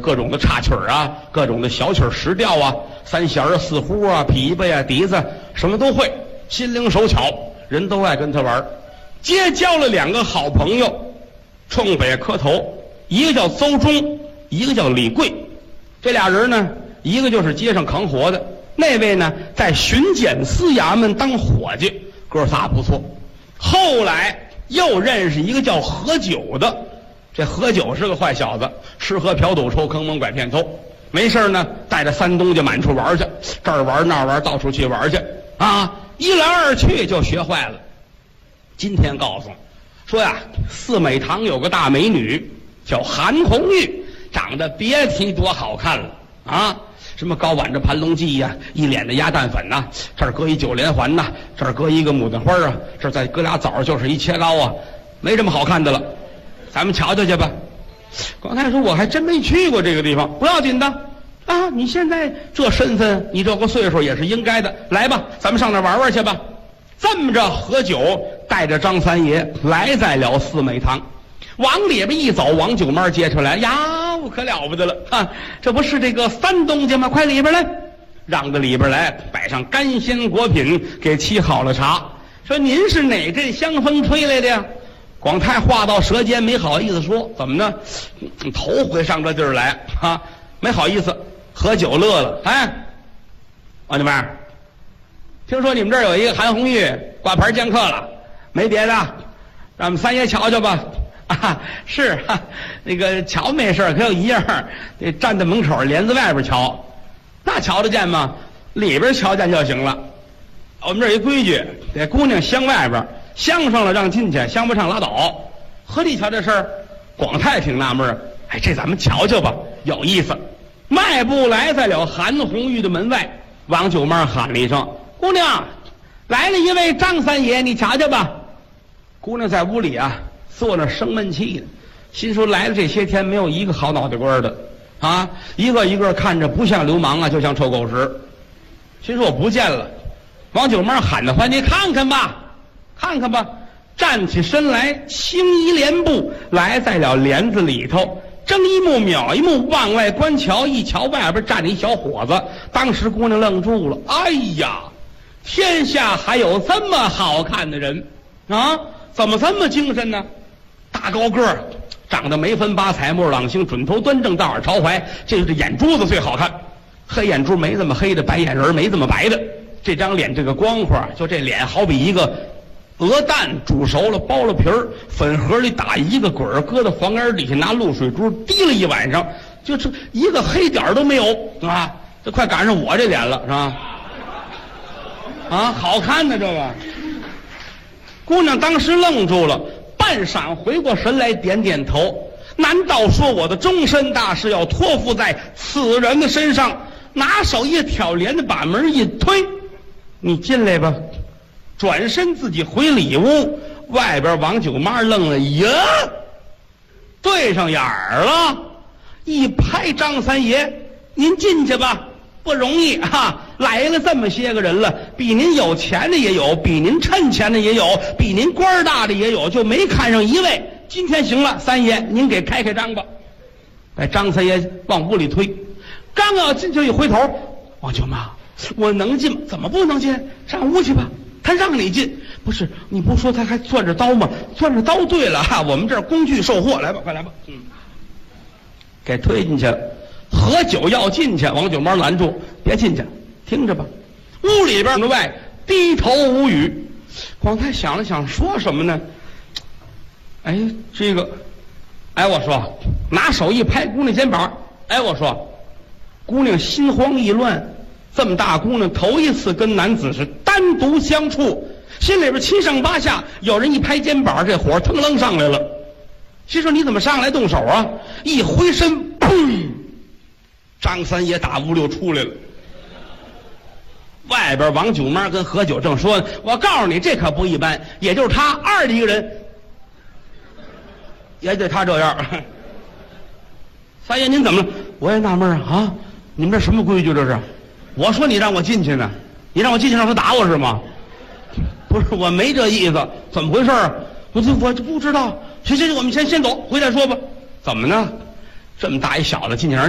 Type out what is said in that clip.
各种的插曲儿啊，各种的小曲儿十调啊，三弦儿、四胡啊、琵琶呀、笛子，什么都会，心灵手巧，人都爱跟他玩。结交了2个好朋友，冲北磕头，一个叫邹忠，一个叫李贵。这俩人呢，一个就是街上扛活的，那位呢在巡检司衙门当伙计，哥仨不错。后来又认识一个叫何九的，这何九是个坏小子，吃喝嫖赌抽坑蒙拐骗偷，没事呢带着3东家满处玩去，这儿玩那儿玩，到处去玩去啊，一来二去就学坏了。今天告诉说呀，四美堂有个大美女叫韩红玉，长得别提多好看了啊！什么高挽着盘龙髻呀，一脸的鸭蛋粉呐，这儿搁一9连环呐，这儿搁一个牡丹花啊，这儿再搁俩枣，就是一切糕啊，没这么好看的了。咱们瞧瞧去吧。刚才说我还真没去过这个地方，不要紧的啊！你现在这身份，你这个岁数也是应该的。来吧，咱们上那玩玩去吧。这么着，何九带着张三爷来在了四美堂，往里边一走，王九妈接出来呀，可了不得了啊！这不是这个3东家吗？快里边来，让到里边来，摆上干鲜果品，给沏好了茶。说您是哪阵香风吹来的呀？广太话到舌尖，没好意思说，怎么呢？头回上这地儿来啊，没好意思。何九乐了，哎，王九妹，听说你们这儿有一个韩红玉挂牌见客了，没别的，让我们三爷瞧瞧吧。啊，是啊，那个瞧没事，可有一样，得站在门口帘子外边瞧，那瞧得见吗？里边瞧见就行了。我们这儿有一规矩，得姑娘镶外边，镶上了让进去，镶不上拉倒。何你瞧这事儿？广太挺纳闷，哎，这咱们瞧瞧吧，有意思。迈步来在了韩红玉的门外，王九妈喊了一声：“姑娘，来了一位张三爷，你瞧瞧吧。”姑娘在屋里啊，坐那生闷气呢，心说来了这些天没有一个好脑袋瓜的啊，一个一个看着不像流氓啊，就像臭狗屎。心说我不见了。王九妈喊得欢，你看看吧，看看吧。站起身来，轻移连步来在了帘子里头，睁一目秒一目往外观瞧，一瞧外边站着一小伙子。当时姑娘愣住了，哎呀，天下还有这么好看的人啊，怎么这么精神呢？大高个儿，长得眉分八彩，目朗星，准头端正，大耳朝怀，这眼珠子最好看，黑眼珠没这么黑的，白眼仁没这么白的，这张脸这个光滑，就这脸好比一个鹅蛋煮熟了剥了皮儿，粉盒里打一个滚儿，搁到房檐底下拿露水珠滴了一晚上，就是一个黑点都没有啊！这快赶上我这脸了，是吧？啊，好看呢这个。姑娘当时愣住了，半晌回过神来，点点头。难道说我的终身大事要托付在此人的身上？拿手一挑帘子，把门一推：“你进来吧。”转身自己回里屋，外边王九妈愣了，呀，对上眼儿了，一拍张三爷：“您进去吧，不容易啊！来了这么些个人了，比您有钱的也有，比您趁钱的也有，比您官大的也有，就没看上一位。今天行了，三爷您给开开张吧。”把张三爷往屋里推，刚要进去一回头，王九妈，我能进吗？怎么不能进？上屋去吧。他让你进，不是你不说他还攥着刀吗？攥着刀，对了哈，我们这儿工具售货，来吧，快来吧，给推进去了。何九要进去，王九妈拦住，别进去，听着吧。屋里边的外低头无语。广太想了想，说什么呢？哎，这个，哎，我说，拿手一拍姑娘肩膀，哎，我说，姑娘心慌意乱。这么大姑娘头一次跟男子是单独相处，心里边七上八下，有人一拍肩膀，这火腾楞上来了。心说你怎么上来动手啊？一回身，砰！张三爷打屋溜出来了。外边王九妈跟何九正说：“我告诉你，这可不一般，也就是他二的一个人，也得他这样。”三爷您怎么了？我也纳闷啊，你们这什么规矩这是？我说你让我进去呢，你让我进去让他打我是吗？不是，我没这意思，怎么回事？我就不知道。行，我们先走，回来说吧。怎么呢？这么大一小子进去让人